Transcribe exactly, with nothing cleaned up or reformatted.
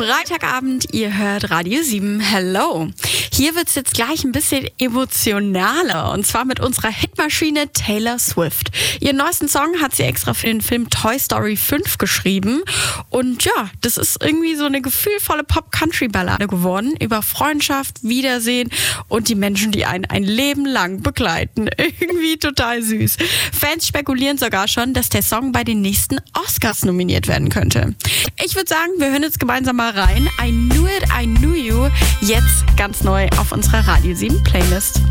Freitagabend, ihr hört Radio sieben. Hello. Hier wird's jetzt gleich ein bisschen emotionaler und zwar mit unserer Hitmaschine Taylor Swift. Ihren neuesten Song hat sie extra für den Film Toy Story fünf geschrieben und ja, das ist irgendwie so eine gefühlvolle Pop-Country-Ballade geworden über Freundschaft, Wiedersehen und die Menschen, die einen ein Leben lang begleiten. Irgendwie total süß. Fans spekulieren sogar schon, dass der Song bei den nächsten Oscars nominiert werden könnte. Ich würde sagen, wir hören jetzt gemeinsam mal rein. I Knew It, I Knew You, jetzt ganz neu auf unserer Radio sieben Playlist.